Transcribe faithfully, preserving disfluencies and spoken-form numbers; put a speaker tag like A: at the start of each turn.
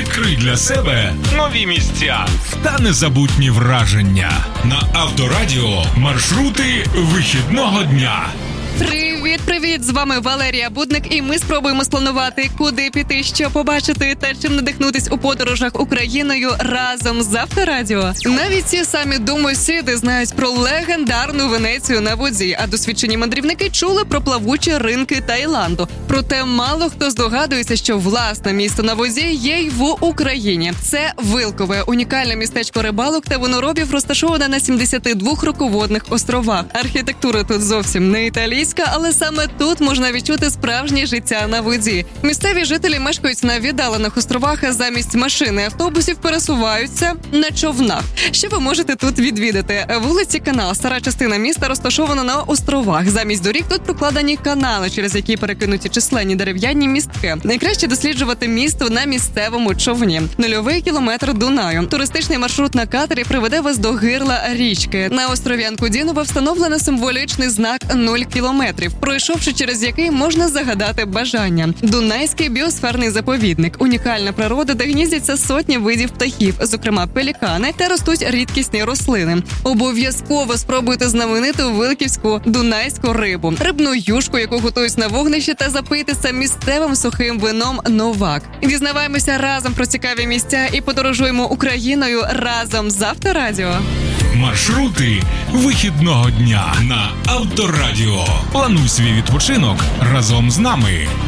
A: Відкрий для себе нові місця та незабутні враження. На Авторадіо маршрути вихідного дня.
B: Привіт, привіт! З вами Валерія Будник, і ми спробуємо спланувати, куди піти, що побачити та чим надихнутись у подорожах Україною разом з Авторадіо. Навіть ці самі домосіди знають про легендарну Венецію на воді, а досвідчені мандрівники чули про плавучі ринки Таїланду. Проте мало хто здогадується, що власне місто на воді є й в Україні. Це Вилкове, унікальне містечко рибалок та виноробів, розташоване на сімдесяти двох руководних островах. Архітектура тут зовсім не італійська, але саме тут можна відчути справжнє життя на воді. Місцеві жителі мешкають на віддалених островах, а замість машин і автобусів пересуваються на човнах. Що ви можете тут відвідати? Вулиці Канал, стара частина міста, розташована на островах. Замість доріг тут прокладені канали, через які перекинуті численні дерев'яні містки. Найкраще досліджувати місто на місцевому човні. Нульовий кілометр Дунаю. Туристичний маршрут на катері приведе вас до гирла річки. На острові Анкудінова встановлено символічний знак нуль кілометрів, пройшовши через який можна загадати бажання. Дунайський біосферний заповідник. Унікальна природа, де гніздяться сотні видів птахів, зокрема пелікани, та ростуть рідкісні рослини. Обов'язково спробуйте знамениту вилківську дунайську рибу. Рибну юшку, яку готують на вогнищі, та запийтеся місцевим сухим вином «Новак». Дізнаваємося разом про цікаві місця і подорожуємо Україною разом з Авторадіо.
A: Маршрути вихідного дня на Авторадіо. Плануй свій відпочинок разом з нами.